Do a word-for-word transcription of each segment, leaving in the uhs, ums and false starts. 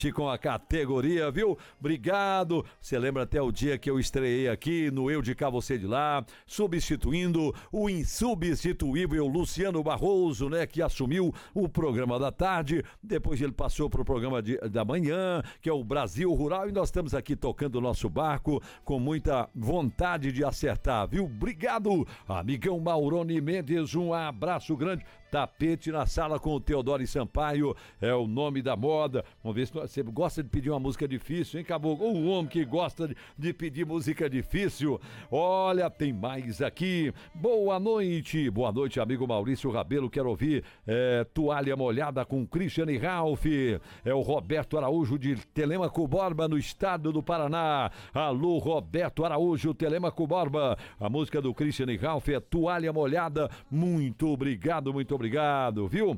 com a categoria, viu? Obrigado. Você lembra até o dia que eu estreiei aqui no Eu de Cá, Você de Lá, substituindo o insubstituível Luciano Barroso, né? Que assumiu o programa da tarde, depois ele passou para o programa de, da manhã, que é o Brasil Rural, e nós estamos aqui tocando o nosso barco com muita vontade de acertar, viu? Obrigado, amigão Mauroni Mendes, um abraço grande. Tapete na Sala com o Teodoro Sampaio, é o nome da moda. Vamos ver se você gosta de pedir uma música difícil, hein, Caboclo? Um homem que gosta de, de pedir música difícil. Olha, tem mais aqui. Boa noite, boa noite, amigo Maurício Rabelo. Quero ouvir é, Toalha Molhada com Christiane Ralph. É o Roberto Araújo de Telêmaco Borba, no estado do Paraná. Alô, Roberto Araújo, Telêmaco Borba. A música do Christiane Ralph é Toalha Molhada. Muito obrigado, muito obrigado. Obrigado, viu?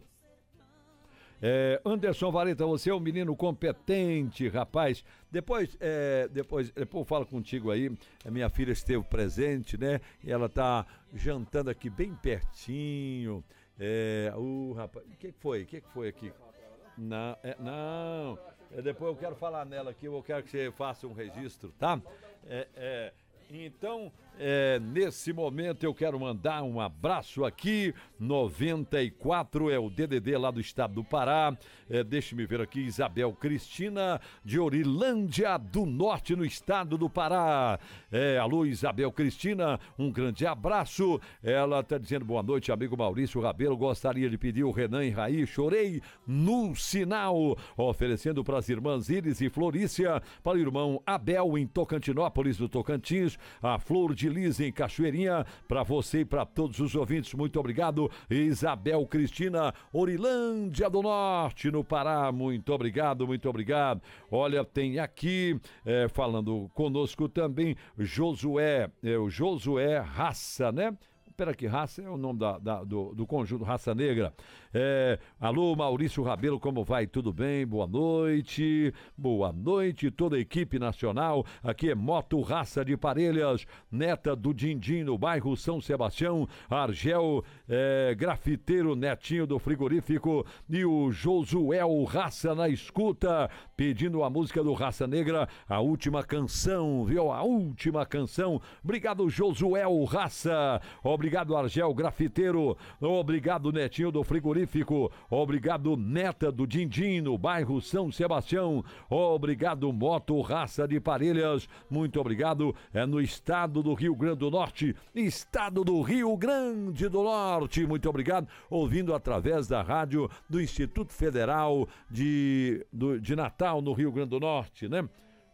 É, Anderson Vareta, você é um menino competente, rapaz. Depois, é, depois, depois eu falo contigo aí. A minha filha esteve presente, né? E ela tá jantando aqui bem pertinho. É, o rapaz, o que foi? O que foi aqui? Não, é, não. É, depois eu quero falar nela aqui. Eu quero que você faça um registro, tá? É, é. Então, é, nesse momento eu quero mandar um abraço aqui, noventa e quatro é o D D D lá do estado do Pará, é, deixe-me ver aqui, Isabel Cristina de Orilândia do Norte no estado do Pará. É, alô Isabel Cristina, um grande abraço, ela está dizendo boa noite, amigo Maurício Rabelo, gostaria de pedir o Renan e Raí, chorei no sinal, oferecendo para as irmãs Iris e Florícia, para o irmão Abel em Tocantinópolis do Tocantins, a Flor de Lis em Cachoeirinha, para você e para todos os ouvintes, muito obrigado. Isabel Cristina, Orilândia do Norte, no Pará, muito obrigado, muito obrigado. Olha, tem aqui, é, falando conosco também, Josué, é, o Josué Raça, né? Pera que Raça é o nome da, da, do, do conjunto Raça Negra. É, alô, Maurício Rabelo, como vai? Tudo bem? Boa noite. Boa noite, toda a equipe nacional. Aqui é Moto Raça de Parelhas, neta do Dindim, no bairro São Sebastião. Argel, é, grafiteiro, netinho do frigorífico. E o Josuel Raça na escuta, pedindo a música do Raça Negra, a última canção, viu? A última canção. Obrigado, Josuel Raça. Obrigado, Argel Grafiteiro. Obrigado, Netinho do Frigorífico. Obrigado, Neta do Dindim, no bairro São Sebastião. Obrigado, Moto Raça de Parelhas. Muito obrigado. É no estado do Rio Grande do Norte. Estado do Rio Grande do Norte. Muito obrigado. Ouvindo através da rádio do Instituto Federal de, do, de Natal, no Rio Grande do Norte, né?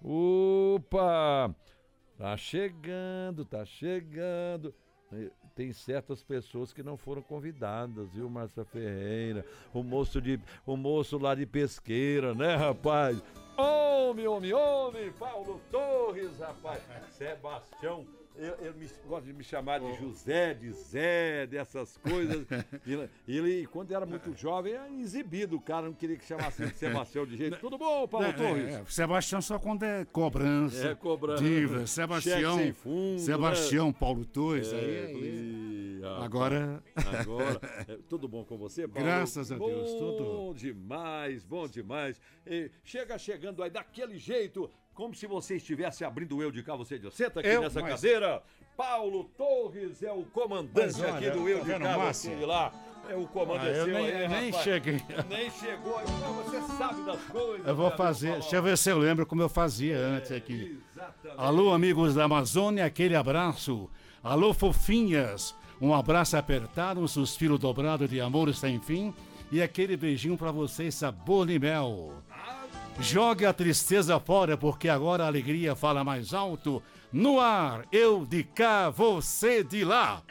Opa! Tá chegando, tá chegando. Tem certas pessoas que não foram convidadas, viu, Márcia Ferreira? O moço, de, o moço lá de Pesqueira, né, rapaz? Homem, homem, homem, Paulo Torres, rapaz. Sebastião, eu, eu me, gosto de me chamar de José, de Zé, dessas coisas. Ele, ele, quando era muito jovem, era exibido, o cara não queria que chamasse de Sebastião de jeito. Tudo bom, Paulo é, Torres? É, Sebastião só quando é cobrança. É, cobrança. Diva, Sebastião, sem fundo, Sebastião, né? Paulo Torres, é, aí é e, agora... Agora, é, tudo bom com você, Paulo? Graças a Deus, bom tudo. Bom demais, bom demais. E chega chegando aí daquele jeito, como se você estivesse abrindo o Eu de Cá, Você de Lá. Senta aqui eu, nessa mas... cadeira. Paulo Torres é o comandante olha, aqui do Eu de Cá, Você de Lá. É o comando ah, é seu nem, aí, eu nem rapaz. cheguei. Nem chegou, então você sabe das coisas. Eu vou fazer, deixa eu ver se eu lembro como eu fazia é, antes aqui. Exatamente. Alô, amigos da Amazônia, aquele abraço. Alô, fofinhas, um abraço apertado, um suspiro dobrado de amor sem fim e aquele beijinho pra vocês, sabor de mel. Jogue a tristeza fora, porque agora a alegria fala mais alto. No ar, eu de cá, você de lá.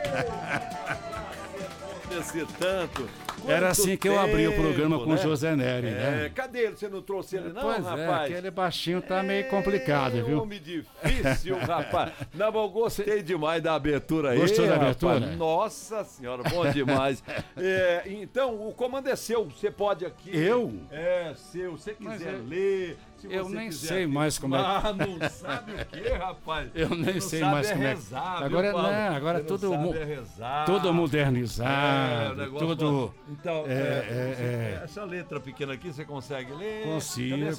Esse tanto. Quanto Era assim que eu tempo, abri o programa com o né? José Nery, é, né? Cadê ele? Você não trouxe ele não, pois rapaz? É, aquele baixinho tá meio complicado, é, viu? Nome difícil, rapaz. Não, eu gostei demais da abertura aí. Gostou da rapaz. abertura? Nossa senhora, bom demais. é, então, o comando é seu, você pode aqui. Eu? É, seu, se você quiser eu... ler... Se eu você nem quiser sei mais como é. Ah, não sabe o que, rapaz? Eu nem não sei sabe mais é como é. Rezar, agora viu, Paulo? não, agora você tudo não mo... sabe é rezar. tudo modernizado, é, tudo. Então, é, é, é, é. essa letra pequena aqui você consegue ler? Consigo.